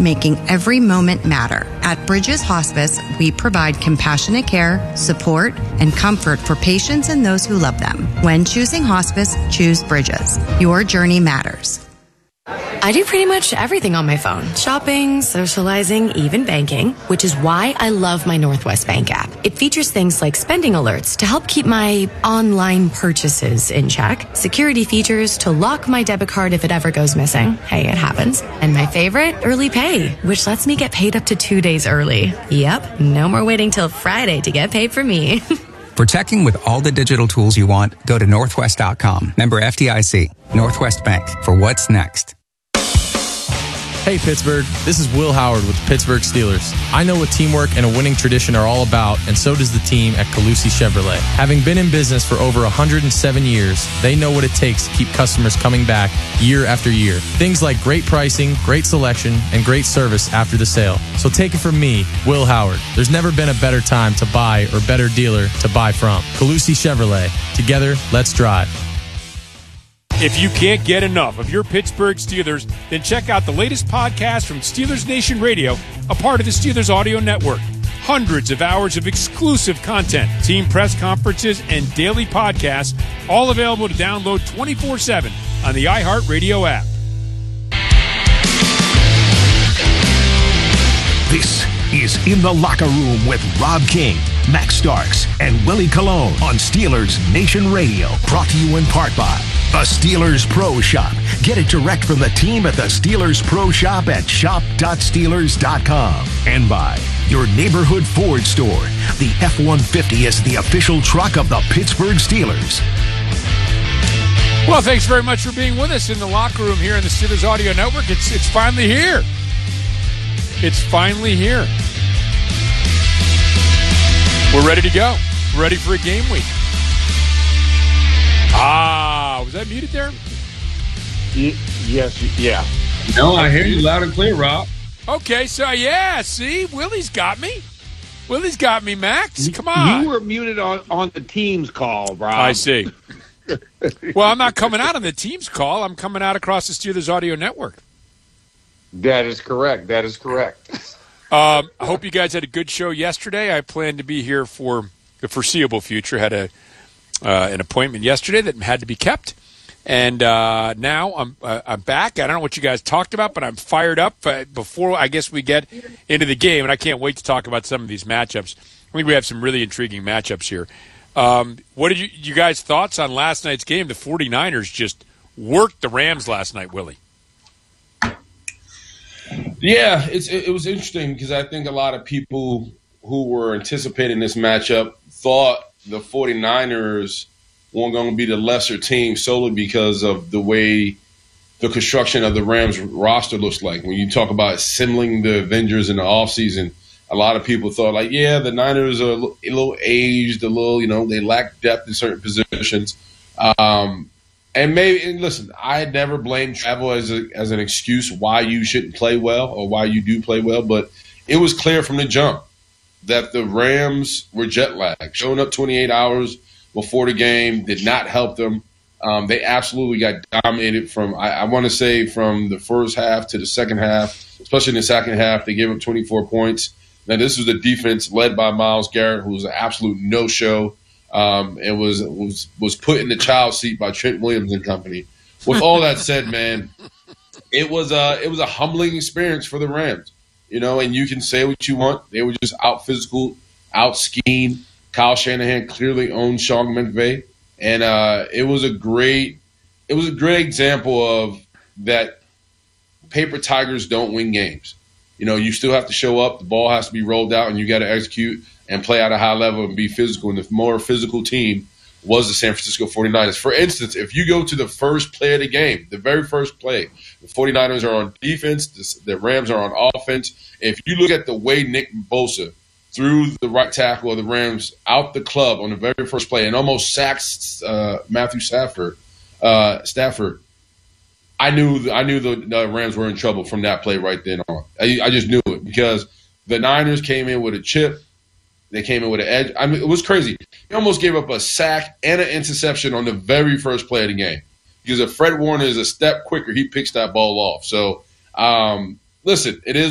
making every moment matter. At Bridges Hospice, we provide compassionate care, support, and comfort for patients and those who love them. When choosing hospice, choose Bridges. Your journey matters. I do pretty much everything on my phone. Shopping, socializing, even banking, which is why I love my Northwest Bank app. It features things like spending alerts to help keep my online purchases in check, security features to lock my debit card if it ever goes missing. Hey, it happens. And my favorite, early pay, which lets me get paid up to 2 days early. Yep, no more waiting till Friday to get paid for me. For teching with all the digital tools you want, go to Northwest.com. Member FDIC. Northwest Bank. For what's next. Hey Pittsburgh, this is Will Howard with the Pittsburgh Steelers. I know what teamwork and a winning tradition are all about, and so does the team at Calusi Chevrolet. Having been in business for over 107 years, they know what it takes to keep customers coming back year after year. Things like great pricing, great selection, and great service after the sale. So take it from me, Will Howard. There's never been a better time to buy or better dealer to buy from. Calusi Chevrolet. Together, let's drive. If you can't get enough of your Pittsburgh Steelers, then check out the latest podcast from Steelers Nation Radio, a part of the Steelers Audio Network. Hundreds of hours of exclusive content, team press conferences, and daily podcasts, all available to download 24/7 on the iHeartRadio app. This is In the Locker Room with Rob King, Max Starks, and Willie Colon on Steelers Nation Radio. Brought to you in part by the Steelers Pro Shop. Get it direct from the team at the Steelers Pro Shop at shop.steelers.com. And by your neighborhood Ford store. The F-150 is the official truck of the Pittsburgh Steelers. Well, thanks very much for being with us in the locker room here in the Steelers Audio Network. It's finally here. It's finally here. We're ready to go. Ready for a game week. Was that muted there? Yes, yeah. No, I hear you loud and clear, Rob. Okay, so yeah, see, Willie's got me. Willie's got me, Max. Come on. You were muted on the Teams call, Rob. I see. Well, I'm not coming out on the Teams call. I'm coming out across the Steelers Audio Network. That is correct. That is correct. I hope you guys had a good show yesterday. I plan to be here for the foreseeable future. Had an appointment yesterday that had to be kept, and now I'm back. I don't know what you guys talked about, but I'm fired up before I guess we get into the game, and I can't wait to talk about some of these matchups. I think we have some really intriguing matchups here. What did you guys' thoughts on last night's game? The 49ers just worked the Rams last night, Willie. Yeah, it was interesting because I think a lot of people who were anticipating this matchup thought the 49ers weren't going to be the lesser team solely because of the way the construction of the Rams roster looks like. When you talk about assembling the Avengers in the offseason, a lot of people thought, like, yeah, the Niners are a little aged, they lack depth in certain positions. And listen, I never blamed travel as an excuse why you shouldn't play well or why you do play well, but it was clear from the jump that the Rams were jet lagged. Showing up 28 hours before the game did not help them. They absolutely got dominated from, I want to say, from the first half to the second half, especially in the second half. They gave up 24 points. Now, this was a defense led by Myles Garrett, who was an absolute no-show. And was put in the child seat by Trent Williams and company. With all that said, man, it was a humbling experience for the Rams. And you can say what you want. They were just out physical, out schemed. Kyle Shanahan clearly owned Sean McVay, and it was a great example of that. Paper tigers don't win games. You still have to show up. The ball has to be rolled out, and you got to execute and play at a high level and be physical. And the more physical team was the San Francisco 49ers. For instance, if you go to the first play of the game, the very first play, the 49ers are on defense, the Rams are on offense. If you look at the way Nick Bosa threw the right tackle of the Rams out the club on the very first play and almost sacks Matthew Stafford, I knew the Rams were in trouble from that play right then on. I just knew it because the Niners came in with a chip. They came in with an edge. I mean, it was crazy. He almost gave up a sack and an interception on the very first play of the game. Because if Fred Warner is a step quicker, he picks that ball off. So, listen, it is